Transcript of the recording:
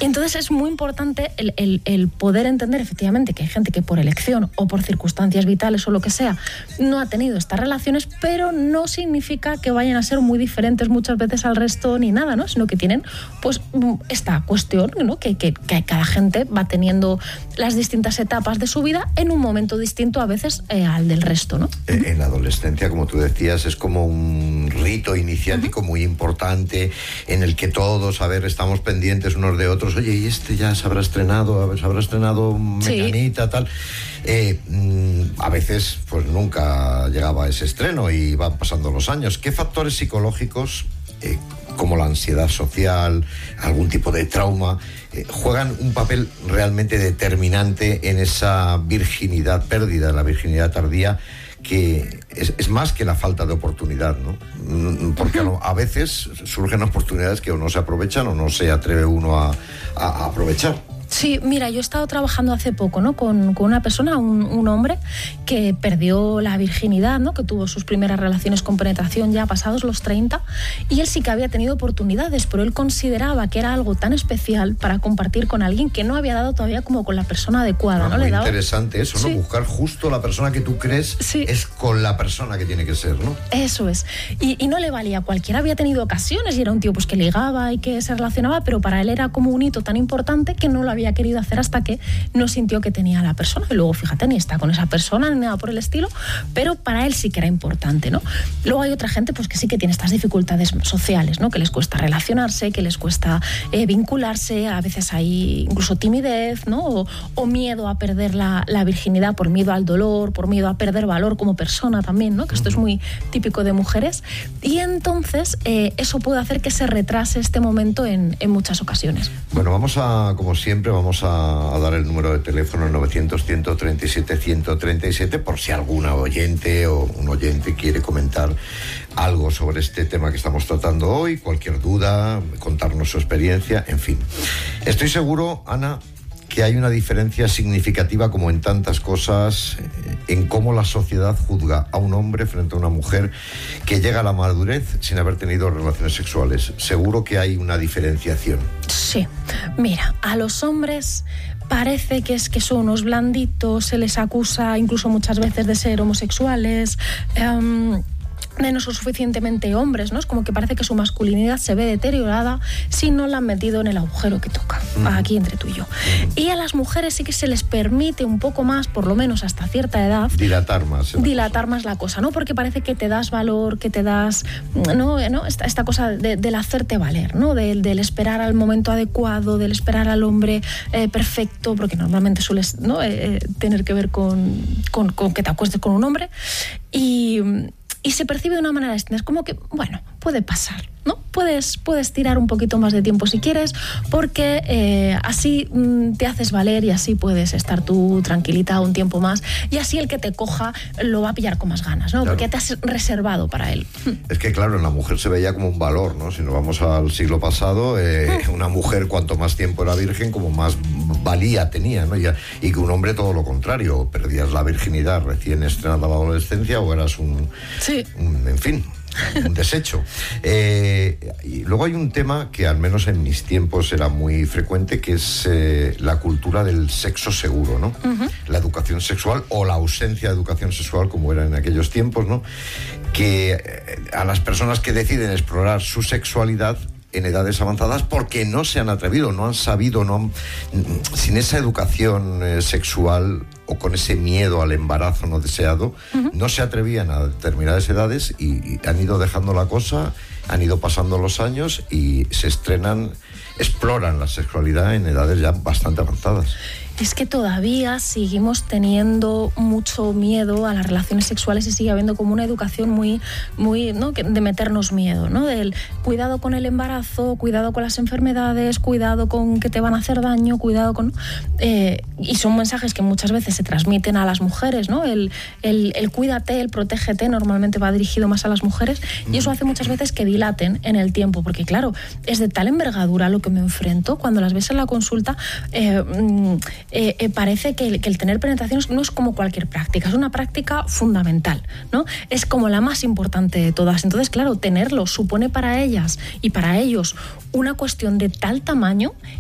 Entonces es muy importante el poder entender efectivamente que hay gente que por elección o por circunstancias vitales o lo que sea no ha tenido estas relaciones, pero no significa que vayan a ser muy diferentes muchas veces al resto ni nada, ¿no? Sino que tienen pues esta cuestión, ¿no? que cada gente va teniendo las distintas etapas de su vida en un momento distinto a veces al del resto, ¿no? En la adolescencia, como tú decías, es como un rito iniciático muy importante en el que todos, estamos pendientes unos de otros. Oye, ¿y este ya se habrá estrenado Mecanita, tal? A veces pues nunca llegaba a ese estreno y van pasando los años. ¿Qué factores psicológicos, como la ansiedad social, algún tipo de trauma, juegan un papel realmente determinante en esa virginidad perdida, la virginidad tardía, que es más que la falta de oportunidad, ¿no? Porque a veces surgen oportunidades que o no se aprovechan o no se atreve uno a aprovechar. Sí, mira, yo he estado trabajando hace poco, ¿no? con una persona, un hombre que perdió la virginidad, ¿no? Que tuvo sus primeras relaciones con penetración ya pasados los 30, y él sí que había tenido oportunidades, pero él consideraba que era algo tan especial para compartir con alguien que no había dado todavía como con la persona adecuada, ¿no? Muy interesante eso, ¿no? Sí. Buscar justo la persona que tú crees es con la persona que tiene que ser, ¿no? Eso es. Y no le valía. Cualquiera había tenido ocasiones y era un tío pues que ligaba y que se relacionaba, pero para él era como un hito tan importante que no lo había querido hacer hasta que no sintió que tenía a la persona. Y luego, fíjate, ni está con esa persona ni nada por el estilo, pero para él sí que era importante, ¿no? Luego hay otra gente pues que sí que tiene estas dificultades sociales, ¿no? Que les cuesta relacionarse, que les cuesta vincularse, a veces hay incluso timidez, ¿no? O miedo a perder la virginidad por miedo al dolor, por miedo a perder valor como persona también, ¿no? Que esto es muy típico de mujeres. Y entonces eso puede hacer que se retrase este momento en muchas ocasiones. Bueno, como siempre, vamos a dar el número de teléfono 900-137-137 por si alguna oyente o un oyente quiere comentar algo sobre este tema que estamos tratando hoy, cualquier duda, contarnos su experiencia, en fin. Estoy seguro, Ana, que hay una diferencia significativa, como en tantas cosas, en cómo la sociedad juzga a un hombre frente a una mujer que llega a la madurez sin haber tenido relaciones sexuales. Seguro que hay una diferenciación. Sí. Mira, a los hombres parece que son unos blanditos, se les acusa incluso muchas veces de ser homosexuales, de no ser suficientemente hombres, ¿no? Es como que parece que su masculinidad se ve deteriorada si no la han metido en el agujero que toca, aquí entre tú y yo. Y a las mujeres sí que se les permite un poco más, por lo menos hasta cierta edad, dilatar más la cosa, ¿no? Porque parece que te das valor, que te das, ¿no? Esta cosa del hacerte valer, ¿no? Del esperar al momento adecuado, del esperar al hombre perfecto, porque normalmente sueles, ¿no? Tener que ver con que te acuestes con un hombre, y se percibe de una manera distinta. Es como que, bueno, puede pasar, ¿no? Puedes tirar un poquito más de tiempo si quieres, porque así te haces valer y así puedes estar tú tranquilita un tiempo más, y así el que te coja lo va a pillar con más ganas, ¿no? Claro. Porque te has reservado para él. Es que, claro, en la mujer se veía como un valor, ¿no? Si nos vamos al siglo pasado, una mujer cuanto más tiempo era virgen, como más valía tenía, ¿no? Y que un hombre todo lo contrario, perdías la virginidad recién estrenada la adolescencia o eras un desecho. Y luego hay un tema que al menos en mis tiempos era muy frecuente, que es la cultura del sexo seguro, ¿no? La educación sexual o la ausencia de educación sexual, como era en aquellos tiempos, ¿no? Que a las personas que deciden explorar su sexualidad en edades avanzadas, porque no se han atrevido, no han sabido, sin esa educación sexual o con ese miedo al embarazo no deseado, no se atrevían a determinadas edades y han ido dejando la cosa, han ido pasando los años y exploran la sexualidad en edades ya bastante avanzadas. Es que todavía seguimos teniendo mucho miedo a las relaciones sexuales y sigue habiendo como una educación muy, ¿no? De meternos miedo, ¿no? Del cuidado con el embarazo, cuidado con las enfermedades, cuidado con que te van a hacer daño, cuidado con... y son mensajes que muchas veces se transmiten a las mujeres, ¿no? El cuídate, el protégete, normalmente va dirigido más a las mujeres, y eso hace muchas veces que dilaten en el tiempo, porque claro, es de tal envergadura lo que me enfrento, cuando las ves en la consulta, parece que el tener penetraciones no es como cualquier práctica, es una práctica fundamental, ¿no? Es como la más importante de todas. Entonces, claro, tenerlo supone para ellas y para ellos una cuestión de tal tamaño